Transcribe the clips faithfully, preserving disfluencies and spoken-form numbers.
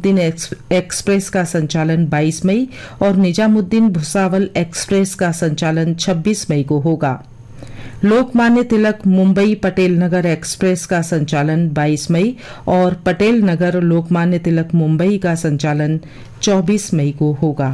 Nizamuddin express का संचालन बाईस मई और निजामुद्दीन भुसावल एक्सप्रेस का संचालन छब्बीस मई को होगा। लोकमान्य तिलक मुंबई पटेल नगर एक्सप्रेस का संचालन बाईस मई और पटेल नगर लोकमान्य तिलक मुंबई का संचालन चौबीस मई को होगा।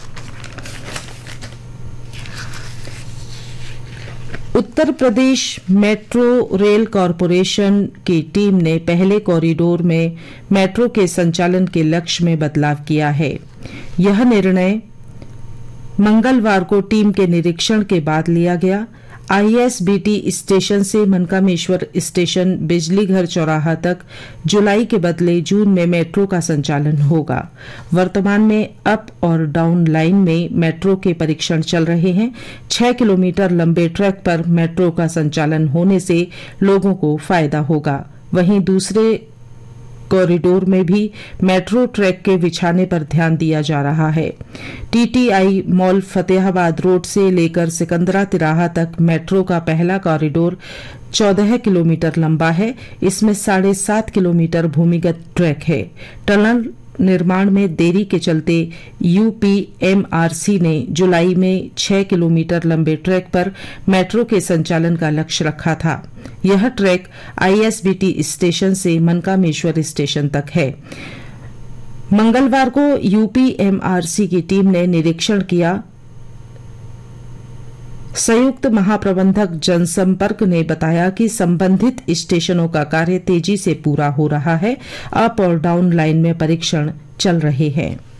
Uttar Pradesh metro rail corporation की टीम ने पहले कॉरिडोर में मेट्रो के संचालन के लक्ष्य में बदलाव किया है। यह निर्णय मंगलवार को टीम के निरीक्षण के बाद लिया गया। आईएसबीटी स्टेशन से मनकामेश्वर स्टेशन बिजली घर चौराहा तक जुलाई के बदले जून में मेट्रो का संचालन होगा। वर्तमान में अप और डाउन लाइन में मेट्रो के परीक्षण चल रहे हैं। छह किलोमीटर लंबे ट्रैक पर मेट्रो का संचालन होने से लोगों को फायदा होगा। वहीं दूसरे कॉरिडोर में भी मेट्रो ट्रैक के बिछाने पर ध्यान दिया जा रहा है। टीटीआई मॉल फतेहाबाद रोड से लेकर सिकंदरा तिराहा तक मेट्रो का पहला कॉरिडोर चौदह किलोमीटर लंबा है। इसमें साढ़े सात किलोमीटर भूमिगत ट्रैक है। टनल निर्माण में देरी के चलते यूपीएमआरसी ने जुलाई में छह किलोमीटर लंबे ट्रैक पर मेट्रो के संचालन का लक्ष्य रखा था। यह ट्रैक आईएसबीटी स्टेशन से मनकामेश्वर स्टेशन तक है। मंगलवार को यूपीएमआरसी की टीम ने निरीक्षण किया। संयुक्त महाप्रबंधक जनसंपर्क ने बताया कि संबंधित स्टेशनों का कार्य तेजी से पूरा हो रहा है। अप और डाउन लाइन में परीक्षण चल रहे हैं।